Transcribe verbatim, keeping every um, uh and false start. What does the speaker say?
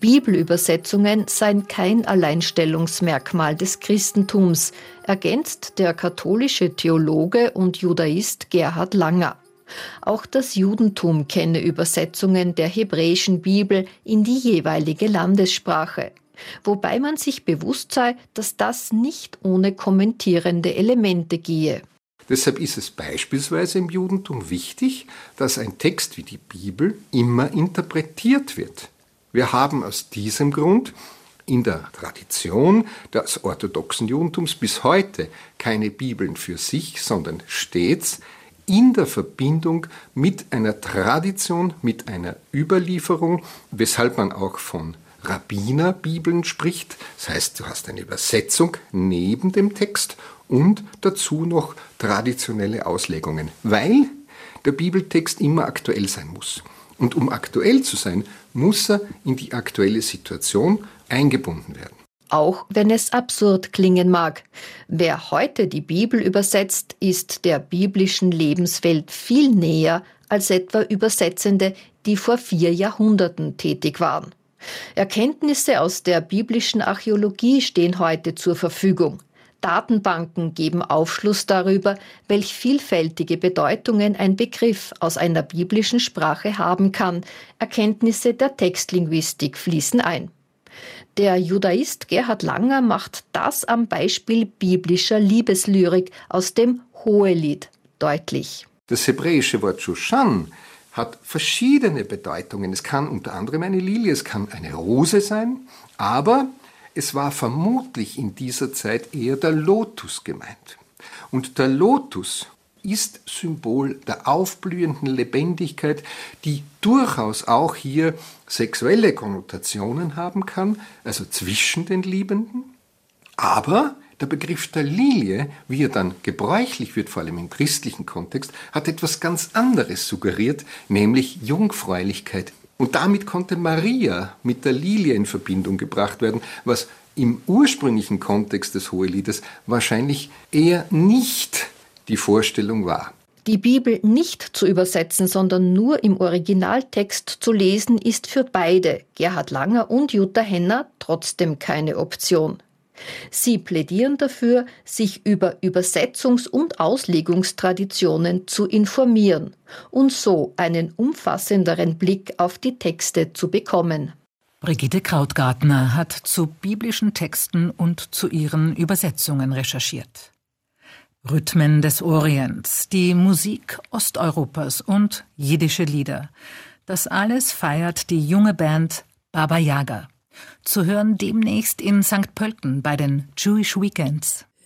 Bibelübersetzungen seien kein Alleinstellungsmerkmal des Christentums, ergänzt der katholische Theologe und Judaist Gerhard Langer. Auch das Judentum kenne Übersetzungen der hebräischen Bibel in die jeweilige Landessprache, wobei man sich bewusst sei, dass das nicht ohne kommentierende Elemente gehe. Deshalb ist es beispielsweise im Judentum wichtig, dass ein Text wie die Bibel immer interpretiert wird. Wir haben aus diesem Grund in der Tradition des orthodoxen Judentums bis heute keine Bibeln für sich, sondern stets in der Verbindung mit einer Tradition, mit einer Überlieferung, weshalb man auch von Rabbinerbibeln spricht. Das heißt, du hast eine Übersetzung neben dem Text und dazu noch traditionelle Auslegungen, weil der Bibeltext immer aktuell sein muss. Und um aktuell zu sein, muss er in die aktuelle Situation eingebunden werden. Auch wenn es absurd klingen mag. Wer heute die Bibel übersetzt, ist der biblischen Lebenswelt viel näher als etwa Übersetzende, die vor vier Jahrhunderten tätig waren. Erkenntnisse aus der biblischen Archäologie stehen heute zur Verfügung. Datenbanken geben Aufschluss darüber, welch vielfältige Bedeutungen ein Begriff aus einer biblischen Sprache haben kann. Erkenntnisse der Textlinguistik fließen ein. Der Judaist Gerhard Langer macht das am Beispiel biblischer Liebeslyrik aus dem Hohelied deutlich. Das hebräische Wort Shushan hat verschiedene Bedeutungen. Es kann unter anderem eine Lilie, es kann eine Rose sein, aber es war vermutlich in dieser Zeit eher der Lotus gemeint. Und der Lotus ist Symbol der aufblühenden Lebendigkeit, die durchaus auch hier sexuelle Konnotationen haben kann, also zwischen den Liebenden. Aber der Begriff der Lilie, wie er dann gebräuchlich wird, vor allem im christlichen Kontext, hat etwas ganz anderes suggeriert, nämlich Jungfräulichkeit. Und damit konnte Maria mit der Lilie in Verbindung gebracht werden, was im ursprünglichen Kontext des Hoheliedes wahrscheinlich eher nicht die Vorstellung war. Die Bibel nicht zu übersetzen, sondern nur im Originaltext zu lesen, ist für beide, Gerhard Langer und Jutta Henner, trotzdem keine Option. Sie plädieren dafür, sich über Übersetzungs- und Auslegungstraditionen zu informieren und so einen umfassenderen Blick auf die Texte zu bekommen. Brigitte Krautgartner hat zu biblischen Texten und zu ihren Übersetzungen recherchiert. Rhythmen des Orients, die Musik Osteuropas und jiddische Lieder. Das alles feiert die junge Band Baba Yaga. Zu hören demnächst in Sankt Pölten bei den Jewish Weekends.